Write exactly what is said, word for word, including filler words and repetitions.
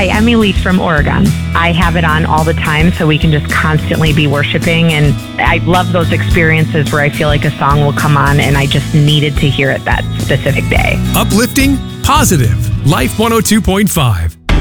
Hi, I'm Elise from Oregon. I have it on all the time so we can just constantly be worshiping. And I love those experiences where I feel like a song will come on and I just needed to hear it that specific day. Uplifting, positive. Life one oh two point five.